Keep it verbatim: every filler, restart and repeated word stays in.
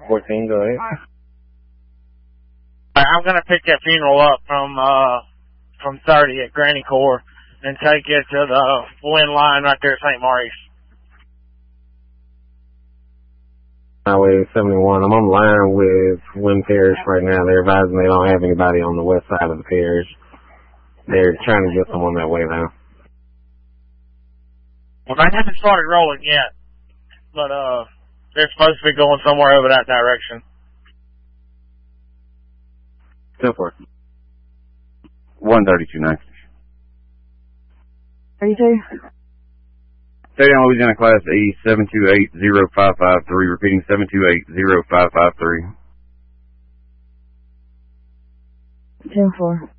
fourteen, go ahead. I'm going to pick that funeral up from uh, from thirty at Granny Corps and take it to the Wynn line right there at Saint Maurice. Highway seventy-one. I'm on the line with Wynn Parish right now. They're advising they don't have anybody on the west side of the parish. They're trying to get someone that way now. Well, they haven't started rolling yet, but uh, they're supposed to be going somewhere over that direction. ten four. one thirty-two nine. thirty-two. Stay on Louisiana Class E, seven two eight zero five five three, repeating seven two eight zero five five three. ten four.